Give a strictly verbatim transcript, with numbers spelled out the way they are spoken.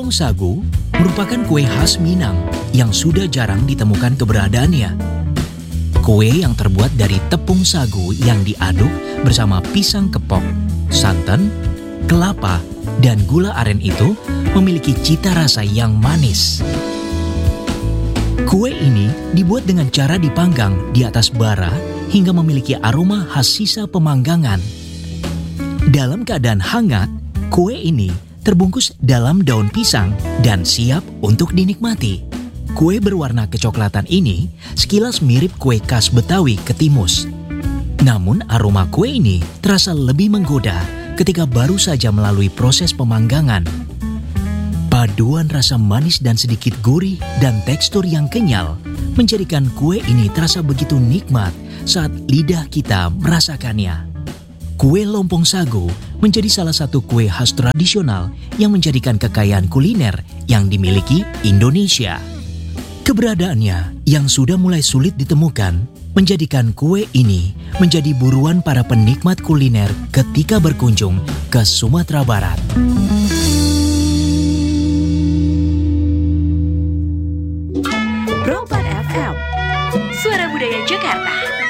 Lompong sagu merupakan kue khas Minang yang sudah jarang ditemukan keberadaannya. Kue yang terbuat dari tepung sagu yang diaduk bersama pisang kepok, santan, kelapa, dan gula aren itu memiliki cita rasa yang manis. Kue ini dibuat dengan cara dipanggang di atas bara hingga memiliki aroma khas sisa pemanggangan. Dalam keadaan hangat, kue ini terbungkus dalam daun pisang dan siap untuk dinikmati. Kue berwarna kecoklatan ini sekilas mirip kue khas Betawi Ketimus. Namun aroma kue ini terasa lebih menggoda ketika baru saja melalui proses pemanggangan. Paduan rasa manis dan sedikit gurih dan tekstur yang kenyal menjadikan kue ini terasa begitu nikmat saat lidah kita merasakannya. Kue lompong sagu menjadi salah satu kue khas tradisional yang menjadikan kekayaan kuliner yang dimiliki Indonesia. Keberadaannya yang sudah mulai sulit ditemukan menjadikan kue ini menjadi buruan para penikmat kuliner ketika berkunjung ke Sumatera Barat.